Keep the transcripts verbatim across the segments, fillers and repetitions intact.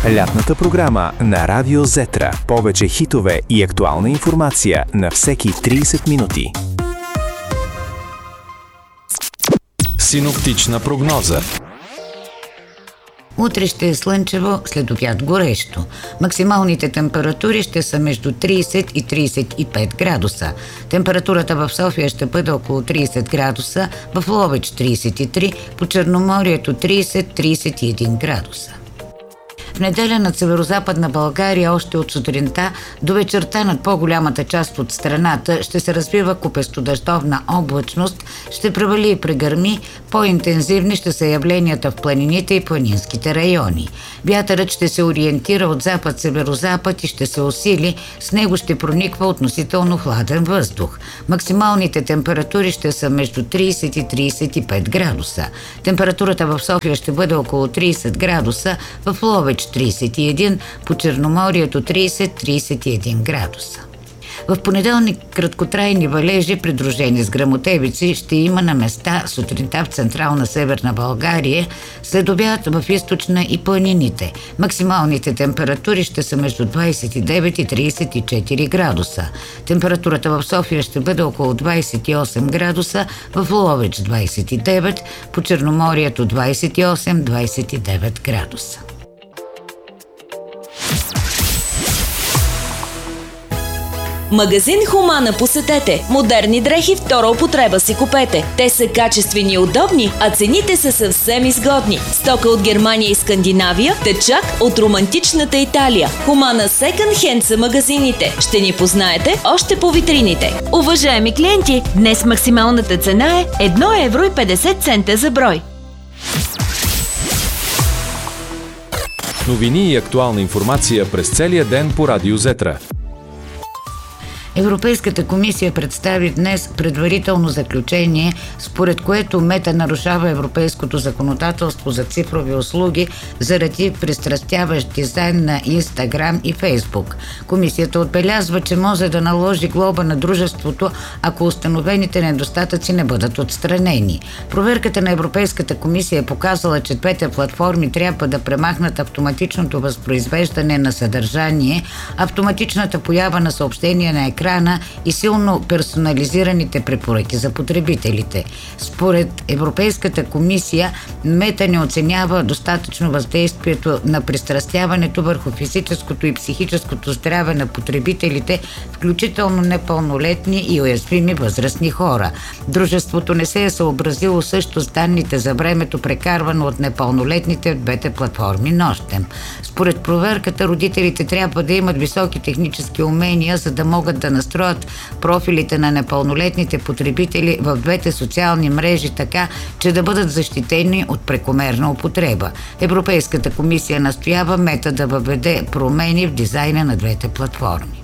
Лятната програма на Радио Зетра. Повече хитове и актуална информация на всеки трийсет минути. Синоптична прогноза. Утре ще е слънчево, след обяд горещо. Максималните температури ще са между трийсет и трийсет и пет градуса. Температурата в София ще бъде около трийсет градуса, в Ловеч трийсет и три, по Черноморието трийсет до трийсет и един градуса. В неделя над северозападна България още от сутринта до вечерта над по-голямата част от страната ще се развива купестодъждовна облачност, ще превали и прегърми, по-интензивни ще са явленията в планините и планинските райони. Вятърът ще се ориентира от запад-северозапад и ще се усили, с него ще прониква относително хладен въздух. Максималните температури ще са между трийсет и трийсет и пет градуса. Температурата в София ще бъде около трийсет градуса, в Ловеч трийсет и един, по Черноморието трийсет до трийсет и един градуса. В понеделник краткотрайни валежи, придружени с гръмотевици, ще има на места сутринта в централна северна България, след обяд в източна и планините. Максималните температури ще са между двийсет и девет и трийсет и четири градуса. Температурата в София ще бъде около двийсет и осем градуса, в Ловеч двийсет и девет, по Черноморието двийсет и осем до двийсет и девет градуса. Магазин Хумана посетете. Модерни дрехи втора употреба си купете. Те са качествени и удобни, а цените са съвсем изгодни. Стока от Германия и Скандинавия, те чак от романтичната Италия. Хумана Second Hand са магазините. Ще ни познаете още по витрините. Уважаеми клиенти, днес максималната цена е едно евро и петдесет цента за брой. Новини и актуална информация през целия ден по Радио Зетра. Европейската комисия представи днес предварително заключение, според което Мета нарушава европейското законодателство за цифрови услуги заради пристрастяващ дизайн на Инстаграм и Фейсбук. Комисията отбелязва, че може да наложи глоба на дружеството, ако установените недостатъци не бъдат отстранени. Проверката на Европейската комисия е показала, че двете платформи трябва да премахнат автоматичното възпроизвеждане на съдържание, автоматичната поява на съобщения на екрана и силно персонализираните препоръки за потребителите. Според Европейската комисия, Мета не оценява достатъчно въздействието на пристрастяването върху физическото и психическото здраве на потребителите, включително непълнолетни и уязвими възрастни хора. Дружеството не се е съобразило също с данните за времето, прекарвано от непълнолетните в двете платформи нощем. Според проверката, родителите трябва да имат високи технически умения, за да могат да настроят профилите на непълнолетните потребители в двете социални мрежи така, че да бъдат защитени от прекомерна употреба. Европейската комисия настоява Мета да въведе промени в дизайна на двете платформи.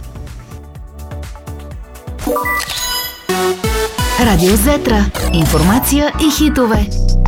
Радио Зетра. Информация и хитове.